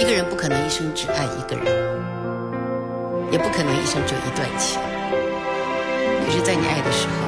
一个人不可能一生只爱一个人，也不可能一生只有一段情。可是在你爱的时候，